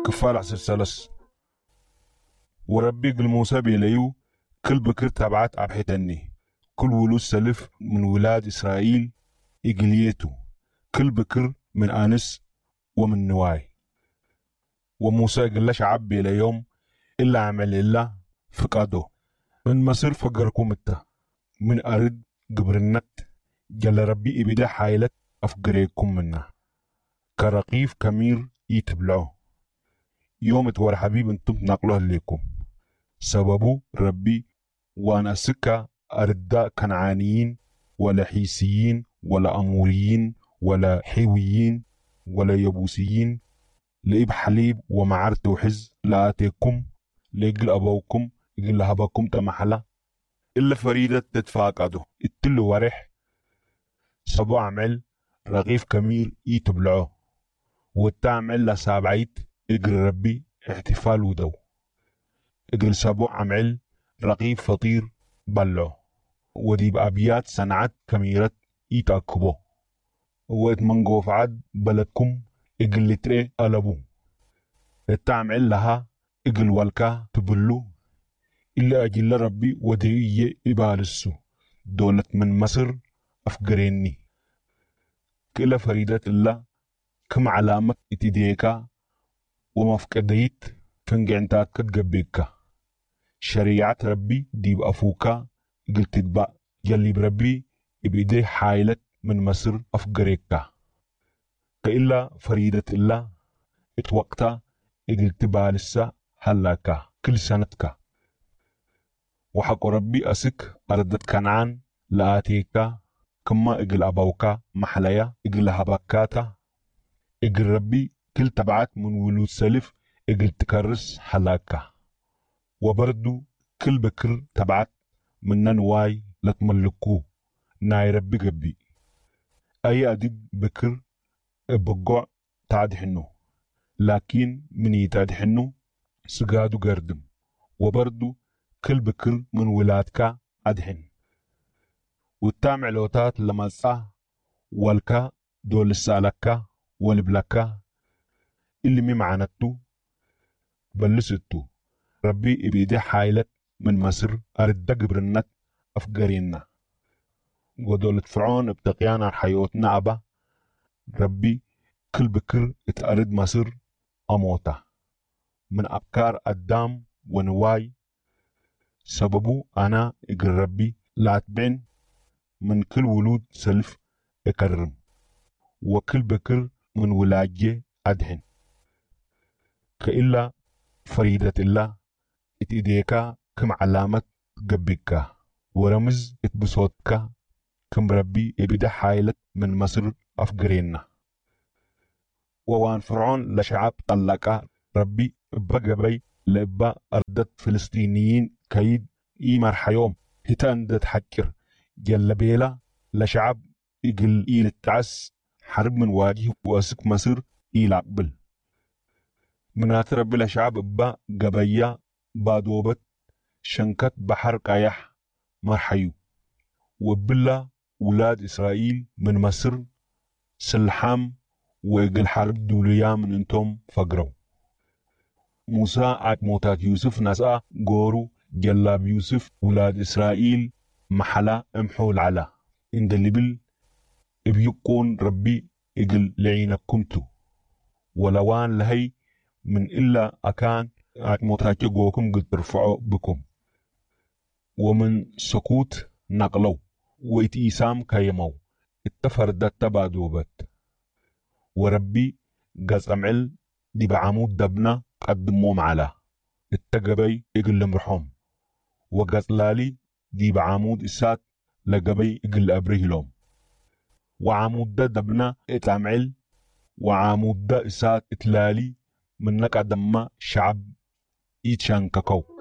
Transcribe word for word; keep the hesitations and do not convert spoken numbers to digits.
كفال عسر سلس وربي قل موسى بيليو كل بكر تبعت عبحتني كل ولود سلف من ولاد إسرائيل إقليتو كل بكر من آنس ومن نواي. وموسى قال لشعب بيليوم إلا عمل الله فقاده من مصر فقركم التا من أرد قبرنت جل ربي إبدا حايلت أفقريكم منا كرقيف كمير يتبلعه يوم تور حبيب انتم نقله لكم سببه ربي وانا سكة أرد كنعانيين ولا حيسيين ولا أموريين ولا حيويين ولا يبوسيين لإب حليب ومعرت وحز لآتيكم ليقل أبوكم يقل هباكم تمحلا إلا فريدة تتفاقده اتلو ورح سبو عمل رغيف كمير يتبلعه والتعمل لسابعيت اقل ربي احتفال ودو اقل سبو عمل رغيف فطير بلعه وديب أبيات صنعت كميرة يتأكبه ويت منقوف عد بلدكم اقل لتري ألبو التعمل لها اقل والكا تبلو إلا أجل ربي وديئي إبالسو دولة من مصر أفقريني كلا فريدة الله كم علامة اتديكا ومفقديت فنجعنتات كتقبيكا شريعة ربي ديب أفوكا قلت تتبع يلي بربي إبيدي حايلت من مصر أفقريكا كإلا فريدة الله اتوقتا قلت بالسا هلاكا كل سنتكا وحق ربي أسك أردت كنعان لآتيكا كما إقل أبوكا محليا إقل هباكاتا إقل ربي كل تبعات من ولود سلف إقل تكرس حلاكا وبردو كل بكر تبعات من ننواي لتملكو ناي ربي قبي أي أدب بكر بقع تعدحنو لكن من يتعدحنو سقادو قردم وبردو كل بكر من ولادك أدحن والتعملوتات لما صح والكا دول السالكا والبلكا اللي ممعنتو بلستو ربي إبيدي حايلت من مصر أرد قبرنت أفقرينا ودولة فرعون ابتقيانا حيوتنا أبا ربي كل بكر اتأرد مصر أموتا من أبكار الدام ونواي سببو أنا إقر ربي لا تبين من كل ولود سلف اكرم وكل بكر من ولاجة أدهن كإلا فريدة الله اتإديكا كم علامة قبكا ورمز اتبسوتكا كم ربي ابدا حايلت من مصر أفقرينا ووان فرعون لشعب طلقا ربي بقبي لإبا أردت فلسطينيين كيد إيمار حيوم هتاندت حكر جل بيلا لشعب يقل إيل التعس حرب من واجه واسك مصر إيل عقبل منات ربي لشعب إبا قبيا بادوبت شنكت بحر قايح مرحيو وبلا ولاد إسرائيل من مصر سلحام ويقل حرب دوليا من انتم فقروا موسى عاد موتات يوسف نساء قورو جلاب يوسف ولاد إسرائيل محلا امحول على إن دلبل بيكون ربي إقل لعينكمتو ولوان لهي من إلا أكان عاد موتات يقوكم قد ترفعوا بكم ومن سكوت نقلو وإتئسام كيمو اتفردت تبادوبت وربي قز أمعل دي بعمود دبنا قدموم على التقبي إقل مرحوم وقز لالي دي بعمود إسات لقبي إقل أبريه لهم وعمود دا دبنا اتعمل وعمود دا إسات اتلالي منك عدما شعب إيتشان كاكو